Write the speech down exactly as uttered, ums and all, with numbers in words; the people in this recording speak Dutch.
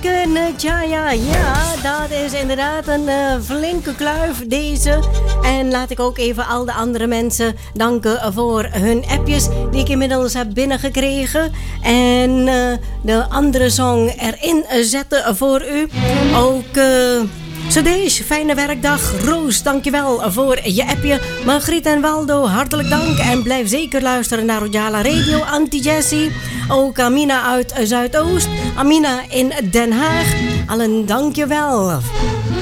Rosken Jaya, ja, dat is inderdaad een uh, flinke kluif deze. En laat ik ook even al de andere mensen danken voor hun appjes die ik inmiddels heb binnengekregen. En uh, de andere song erin zetten voor u. Ook... Uh, Sadesh, fijne werkdag. Roos, dankjewel voor je appje. Margriet en Waldo, hartelijk dank. En blijf zeker luisteren naar Rojala Radio, Anti-Jessie. Ook Amina uit Zuidoost. Amina in Den Haag. Allen dankjewel.